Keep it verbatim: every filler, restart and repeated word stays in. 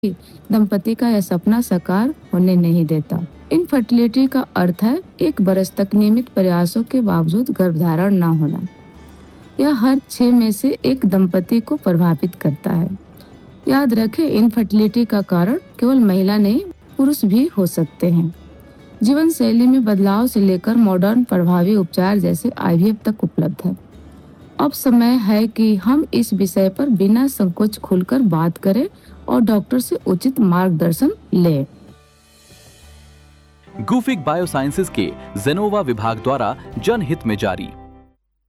दंपति का यह सपना साकार होने नहीं देता। इनफर्टिलिटी का अर्थ है एक बरस तक नियमित प्रयासों के बावजूद गर्भधारण न होना। यह हर छह में से एक दंपति को प्रभावित करता है। याद रखें, इनफर्टिलिटी का कारण केवल महिला नहीं, पुरुष भी हो सकते हैं। जीवन शैली में बदलाव से लेकर मॉडर्न प्रभावी उपचार जैसे आईवीएफ तक उपलब्ध है। अब समय है कि हम इस विषय पर बिना संकोच खुलकर बात करें और डॉक्टर से उचित मार्गदर्शन लें। गुफिक बायोसाइंसेज के जेनोवा विभाग द्वारा जनहित में जारी।